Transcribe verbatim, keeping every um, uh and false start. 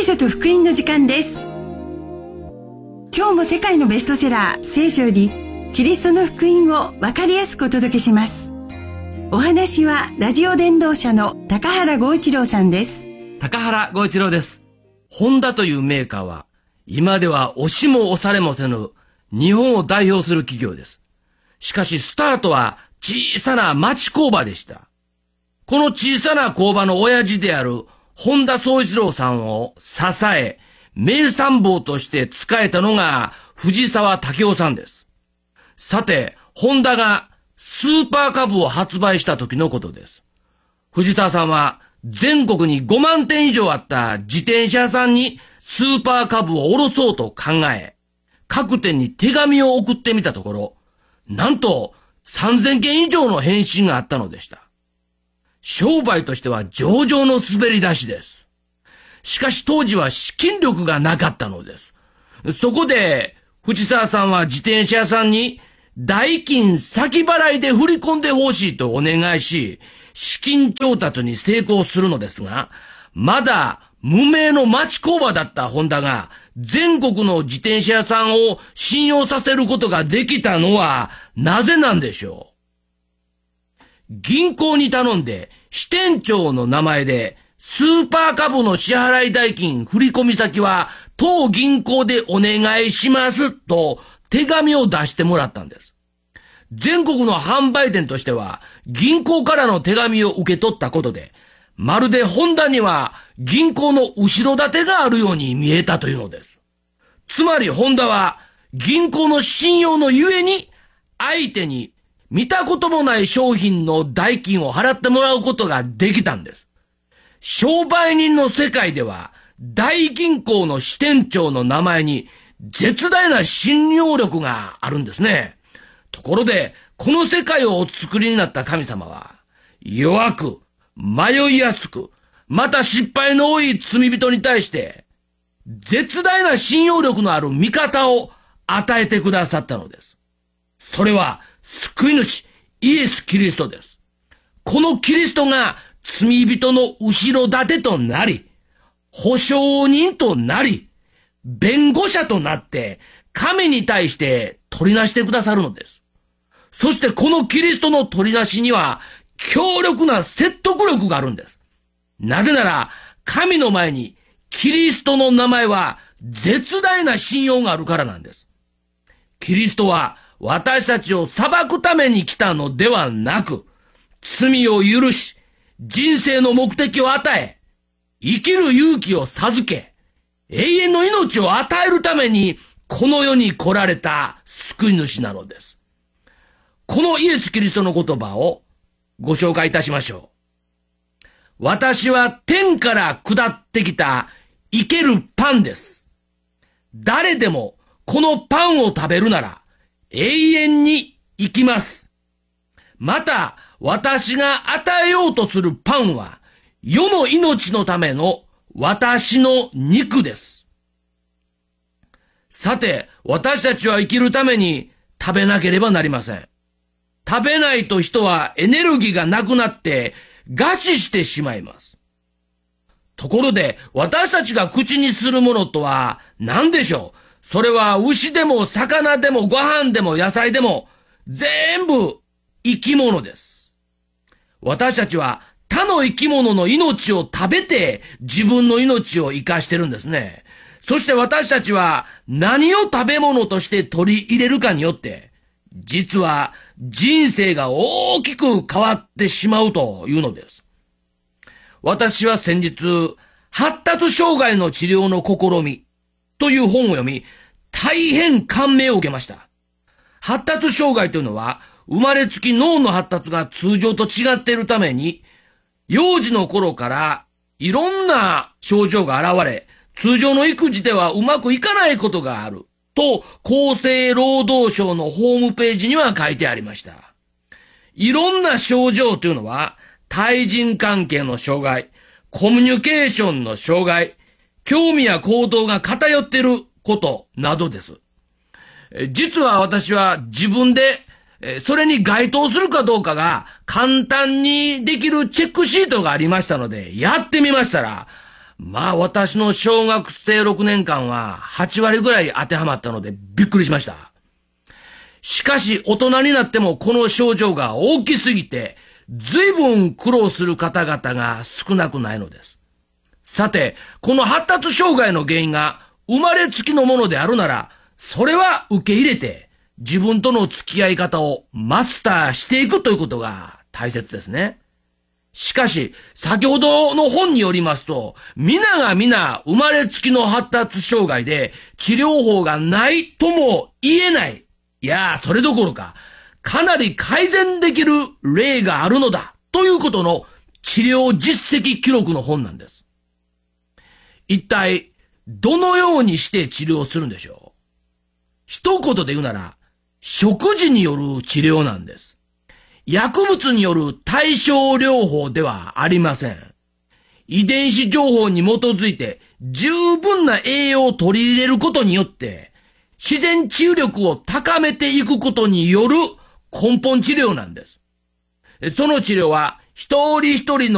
聖書と福音の時間です。今日も世界のベストセラー聖書よりキリストの福音を分かりやすくお届けします。お話はラジオ伝道者の高原剛一郎さんです。 高原剛一郎です。ホンダというメーカーは今では押しも押されもせぬ日本を代表する企業です。しかしスタートは小さな町工場でした。この小さな工場の親父である本田宗一郎さんを支え、名参謀として仕えたのが藤沢武雄さんです。さて、ホンダがスーパーカブを発売した時のことです。藤沢さんは全国にごまんてん以上あった自転車屋さんにスーパーカブを下ろそうと考え、各店に手紙を送ってみたところ、なんとさんぜんけん以上の返信があったのでした。商売としては上々の滑り出しです。しかし当時は資金力がなかったのです。そこで藤沢さんは自転車屋さんに代金先払いで振り込んでほしいとお願いし、資金調達に成功するのですが、まだ無名の町工場だったホンダが全国の自転車屋さんを信用させることができたのはなぜなんでしょう。銀行に頼んで支店長の名前でスーパーカブの支払い代金振込先は当銀行でお願いしますと手紙を出してもらったんです。全国の販売店としては銀行からの手紙を受け取ったことで、まるでホンダには銀行の後ろ盾があるように見えたというのです。つまりホンダは銀行の信用のゆえに相手に見たこともない商品の代金を払ってもらうことができたんです。商売人の世界では大銀行の支店長の名前に絶大な信用力があるんですね。ところでこの世界をお作りになった神様は弱く迷いやすくまた失敗の多い罪人に対して絶大な信用力のある味方を与えてくださったのです。それは救い主イエス・キリストです。このキリストが罪人の後ろ盾となり、保証人となり、弁護者となって神に対して取りなしてくださるのです。そしてこのキリストの取りなしには強力な説得力があるんです。なぜなら神の前にキリストの名前は絶大な信用があるからなんです。キリストは私たちを裁くために来たのではなく、罪を許し、人生の目的を与え、生きる勇気を授け、永遠の命を与えるためにこの世に来られた救い主なのです。このイエス・キリストの言葉をご紹介いたしましょう。私は天から下ってきた生けるパンです。誰でもこのパンを食べるなら永遠に生きます。また、私が与えようとするパンは、世の命のための私の肉です。さて、私たちは生きるために食べなければなりません。食べないと人はエネルギーがなくなって餓死してしまいます。ところで、私たちが口にするものとは何でしょう？それは牛でも魚でもご飯でも野菜でも全部生き物です。私たちは他の生き物の命を食べて自分の命を生かしてるんですね。そして私たちは何を食べ物として取り入れるかによって実は人生が大きく変わってしまうというのです。私は先日発達障害の治療の試みという本を読み、大変感銘を受けました。発達障害というのは、生まれつき脳の発達が通常と違っているために、幼児の頃からいろんな症状が現れ、通常の育児ではうまくいかないことがあると、厚生労働省のホームページには書いてありました。いろんな症状というのは、対人関係の障害、コミュニケーションの障害、興味や行動が偏っていることなどです。実は私は自分でそれに該当するかどうかが簡単にできるチェックシートがありましたのでやってみましたら、 まあ私の小学生ろくねんかんははちわりぐらい当てはまったのでびっくりしました。しかし大人になってもこの症状が大きすぎて随分苦労する方々が少なくないのです。さて、この発達障害の原因が生まれつきのものであるなら、それは受け入れて自分との付き合い方をマスターしていくということが大切ですね。しかし、先ほどの本によりますと、皆が皆生まれつきの発達障害で治療法がないとも言えない。いや、それどころか、かなり改善できる例があるのだということの治療実績記録の本なんです。一体、どのようにして治療するんでしょう？一言で言うなら、食事による治療なんです。薬物による対症療法ではありません。遺伝子情報に基づいて十分な栄養を取り入れることによって自然治癒力を高めていくことによる根本治療なんです。その治療は一人一人の